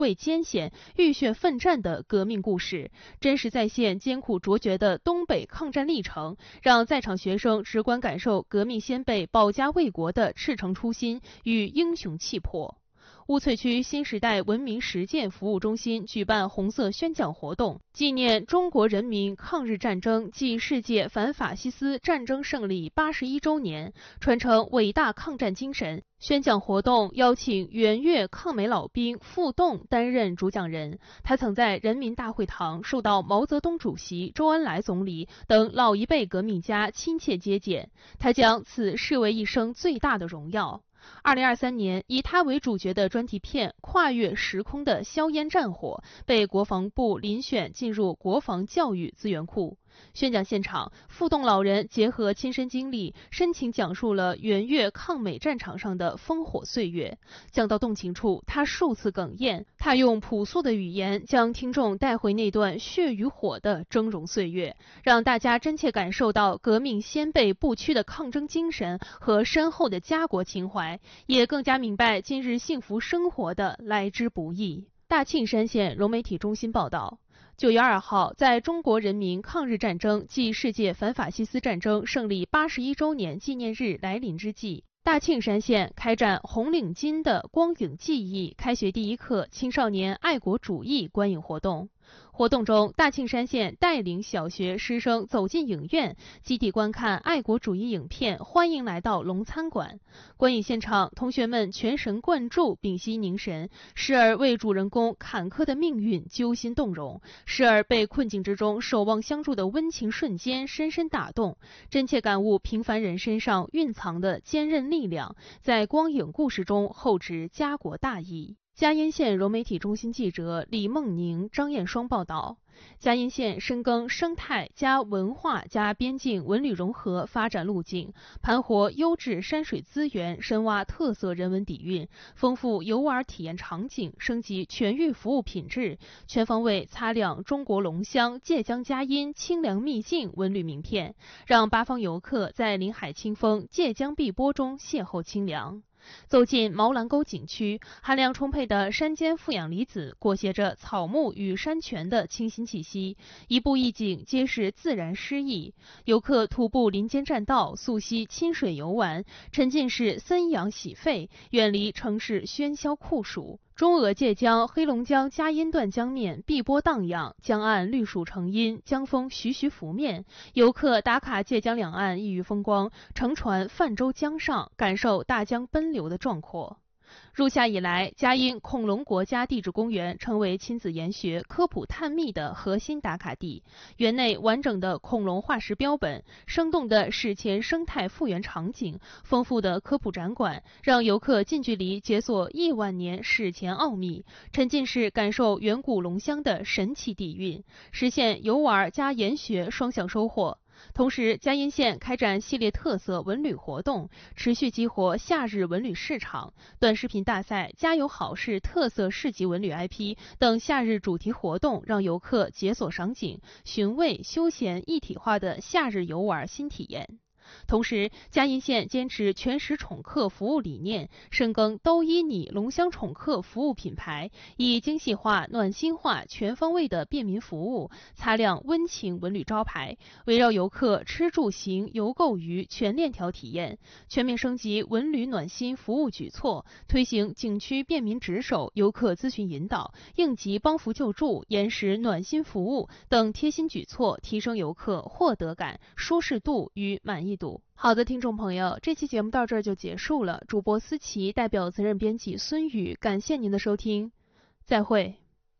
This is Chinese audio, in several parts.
畏艰险、浴血奋战的革命故事，真实再现艰苦卓绝的东北抗战历程，让在场学生直观感受革命先辈保家卫国的赤诚初心与英雄气魄。乌翠区新时代文明实践服务中心举办红色宣讲活动，纪念中国人民抗日战争暨世界反法西斯战争胜利81周年，传承伟大抗战精神。宣讲活动邀请援越抗美老兵傅栋担任主讲人，他曾在人民大会堂受到毛泽东主席、周恩来总理等老一辈革命家亲切接见，他将此视为一生最大的荣耀。2023年，以他为主角的专题片《跨越时空的硝烟战火》被国防部遴选进入国防教育资源库。宣讲现场，傅栋老人结合亲身经历，深情讲述了援越抗美战场上的烽火岁月。讲到动情处，他数次哽咽。他用朴素的语言将听众带回那段血与火的峥嵘岁月，让大家真切感受到革命先辈不屈的抗争精神和深厚的家国情怀，也更加明白今日幸福生活的来之不易。大庆山县融媒体中心报道。9月2号，在中国人民抗日战争暨世界反法西斯战争胜利81周年纪念日来临之际，大庆山县开展红领巾的光影记忆开学第一课青少年爱国主义观影活动。活动中，大庆山县带领小学师生走进影院，集体观看爱国主义影片《欢迎来到龙餐馆》。观影现场，同学们全神贯注，屏息凝神，时而为主人公坎坷的命运揪心动容，时而被困境之中守望相助的温情瞬间深深打动，真切感悟平凡人身上蕴藏的坚韧力量，在光影故事中厚植家国大义。嘉荫县融媒体中心记者李梦宁、张艳双报道。嘉荫县深耕生态加文化加边境文旅融合发展路径，盘活优质山水资源，深挖特色人文底蕴，丰富游玩体验场景，升级全域服务品质，全方位擦亮中国龙乡界江嘉荫清凉秘境文旅名片，让八方游客在临海清风、界江碧波中邂逅清凉。走进毛兰沟景区，含量充沛的山间负氧离子裹挟着草木与山泉的清新气息，一步一景皆是自然诗意。游客徒步林间栈道，溯溪亲水游玩，沉浸式森养洗肺，远离城市喧嚣酷暑。中俄界江、黑龙江嘉荫段江面碧波荡漾，江岸绿树成荫，江风徐徐拂面。游客打卡界江两岸异域风光，乘船泛舟江上，感受大江奔流的壮阔。入夏以来，嘉荫恐龙国家地质公园成为亲子研学、科普探秘的核心打卡地。园内完整的恐龙化石标本、生动的史前生态复原场景、丰富的科普展馆，让游客近距离解锁亿万年史前奥秘，沉浸式感受远古龙乡的神奇底蕴，实现游玩加研学双向收获。同时，嘉荫县开展系列特色文旅活动，持续激活夏日文旅市场。短视频大赛、家有好事特色市级文旅 IP 等夏日主题活动，让游客解锁赏景、寻味、休闲一体化的夏日游玩新体验。同时，嘉荫县坚持全时宠客服务理念，深耕都依你龙乡宠客服务品牌，以精细化、暖心化、全方位的便民服务，擦亮温情文旅招牌，围绕游客吃住行游购娱全链条体验，全面升级文旅暖心服务举措，推行景区便民值守、游客咨询引导、应急帮扶救助、延时暖心服务等贴心举措，提升游客获得感、舒适度与满意度。好的，听众朋友，这期节目到这儿就结束了。主播思琪代表责任编辑孙宇，感谢您的收听，再会。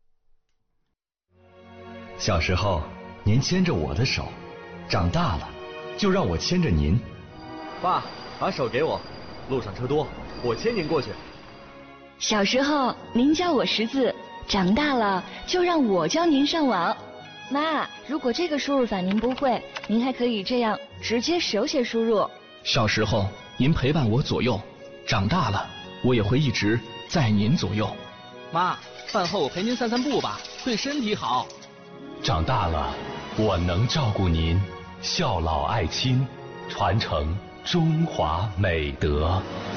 小时候您牵着我的手，长大了就让我牵着您。 爸，把手给我，路上车多，我牵您过去。 小时候您教我识字，长大了就让我教您上网。妈，如果这个输入法您不会，您还可以这样直接手写输入。 小时候您陪伴我左右，长大了我也会一直在您左右。 妈，饭后陪您散散步吧，对身体好。 长大了我能照顾您，孝老爱亲，传承中华美德。